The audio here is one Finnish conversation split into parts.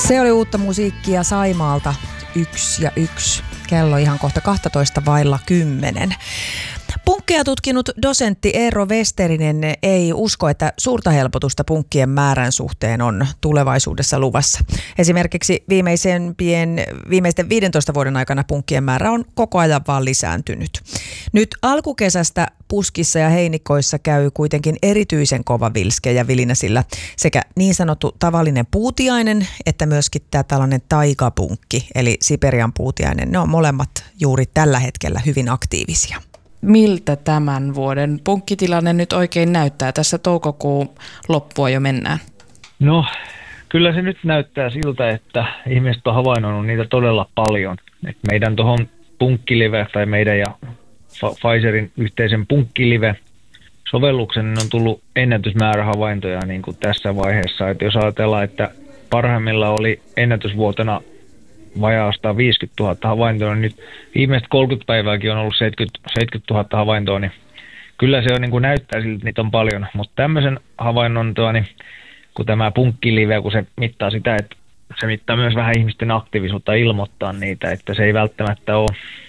Se oli uutta musiikkia Saimaalta 1 ja 1. Kello ihan kohta 12:10. Punkkia tutkinut dosentti Eero Westerinen ei usko, että suurta helpotusta punkkien määrän suhteen on tulevaisuudessa luvassa. Esimerkiksi viimeisten 15 vuoden aikana punkkien määrä on koko ajan vaan lisääntynyt. Nyt alkukesästä puskissa ja heinikoissa käy kuitenkin erityisen kova vilske ja vilinä, sillä sekä niin sanottu tavallinen puutiainen että myöskin tämä tällainen taikapunkki eli Siperian puutiainen, ne on molemmat juuri tällä hetkellä hyvin aktiivisia. Miltä tämän vuoden punkkitilanne nyt oikein näyttää? Tässä toukokuun loppua jo mennään. No, kyllä se nyt näyttää siltä, että ihmiset on havainnoinut niitä todella paljon. Et meidän tuohon punkkilive tai meidän ja Pfizerin yhteisen punkkilive-sovelluksen on tullut ennätysmäärä havaintoja niin kuin tässä vaiheessa. Et jos ajatellaan, että parhaimmilla oli ennätysvuotena vajaasta 50 000 havaintoa, niin nyt viimeiset 30 päivääkin on ollut 70 000 havaintoa, niin kyllä se on, niin kuin näyttää siltä, että niitä on paljon. Mutta tämmöisen havainnon, niin kun tämä punkkilive, kun se mittaa sitä, että se mittaa myös vähän ihmisten aktiivisuutta ilmoittaa niitä, että se ei välttämättä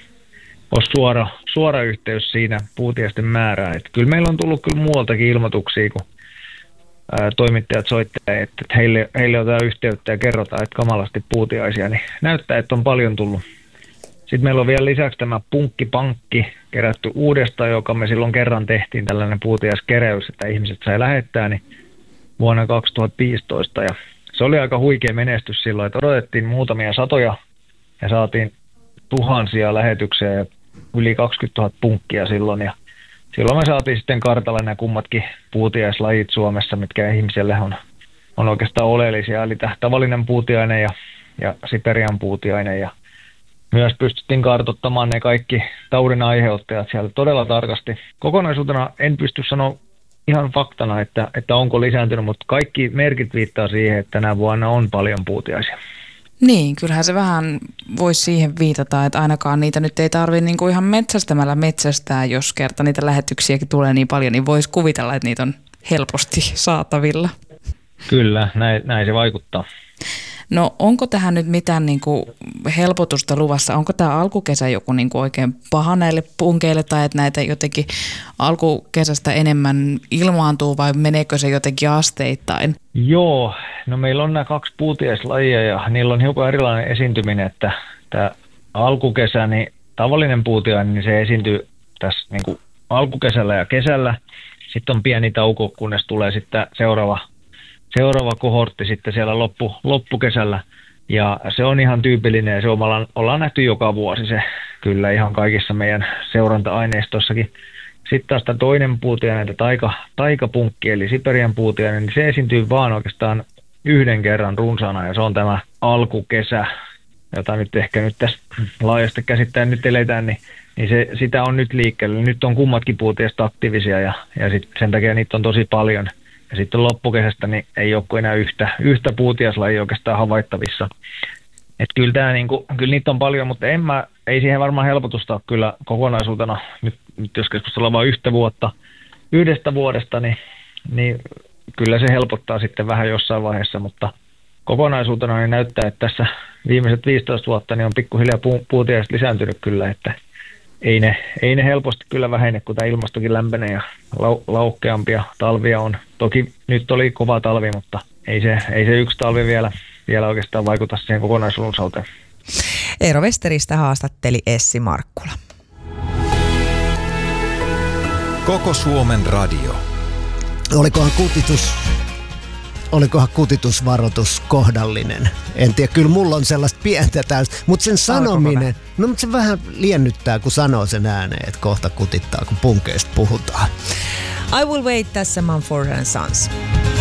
ole suora yhteys siinä puutiaisten määrään. Että kyllä meillä on tullut kyllä muualtakin ilmoituksia, kun toimittajat soittelee, että heille otetaan yhteyttä ja kerrotaan, että kamalasti puutiaisia, niin näyttää, että on paljon tullut. Sitten meillä on vielä lisäksi tämä punkkipankki kerätty uudestaan, joka me silloin kerran tehtiin tällainen puutiaiskeräys, että ihmiset sai lähettää niin vuonna 2015. Ja se oli aika huikea menestys silloin, että odotettiin muutamia satoja ja saatiin tuhansia lähetyksiä ja yli 20 000 punkkia silloin. Ja silloin me saatiin sitten kartalle nämä kummatkin puutiaislajit Suomessa, mitkä ihmiselle on oikeastaan oleellisia. Eli tämä tavallinen puutiainen ja Siperian puutiainen. Ja myös pystyttiin kartoittamaan ne kaikki taudin aiheuttajat siellä todella tarkasti. Kokonaisuutena en pysty sanoa ihan faktana, että onko lisääntynyt, mutta kaikki merkit viittaa siihen, että tänä vuonna on paljon puutiaisia. Niin, kyllähän se vähän voisi siihen viitata, että ainakaan niitä nyt ei tarvitse niinku ihan metsästämällä metsästää, jos kerta niitä lähetyksiäkin tulee niin paljon, niin voisi kuvitella, että niitä on helposti saatavilla. Kyllä, näin se vaikuttaa. No onko tähän nyt mitään niinku helpotusta luvassa? Onko tämä alkukesä joku niinku oikein paha näille punkeille tai että näitä jotenkin alkukesästä enemmän ilmaantuu vai meneekö se jotenkin asteittain? Joo, no meillä on nämä 2 puutiaislajia ja niillä on hiukan erilainen esiintyminen, että tämä alkukesä, niin tavallinen puutiainen, niin se esiintyy tässä niinku alkukesällä ja kesällä. Sitten on pieni tauko, kunnes tulee sitten seuraava kohortti sitten siellä loppukesällä, ja se on ihan tyypillinen, ja se ollaan nähty joka vuosi se kyllä ihan kaikissa meidän seuranta-aineistoissakin. Sitten taas tämä toinen puutiainen, taikapunkki, eli Siperian puutiainen, niin se esiintyy vaan oikeastaan yhden kerran runsaana, ja se on tämä alkukesä, jota nyt ehkä nyt tässä laajasti käsittäen nyt eletään, niin sitä on nyt liikkeellä. Nyt on kummatkin puutiaiset aktiivisia, ja sen takia niitä on tosi paljon. Ja sitten loppukesästä niin ei ole enää yhtä puutiaislajia oikeastaan havaittavissa. Että kyllä niitä on paljon, mutta ei siihen varmaan helpotusta ole kyllä kokonaisuutena. Nyt jos keskustellaan vain yhdestä vuodesta, niin kyllä se helpottaa sitten vähän jossain vaiheessa. Mutta kokonaisuutena niin näyttää, että tässä viimeiset 15 vuotta niin on pikkuhiljaa puutiaiset lisääntynyt kyllä, että ei ne helposti kyllä vähene, kun tämä ilmastokin lämpenee ja lauhkeampia talvia on. Toki nyt oli kova talvi, mutta ei se yksi talvi vielä oikeastaan vaikuta siihen kokonaisuuteen. Eero Westeristä haastatteli Essi Markkula. Koko Suomen radio. Olikohan kutitusvaroitus kohdallinen? En tiedä, kyllä mulla on sellaista pientä täystä, mutta sen sanominen, mutta se vähän liennyttää, kun sanoo sen ääneen, että kohta kutittaa, kun punkeista puhutaan. I Will Wait tässä Mumford & Sons.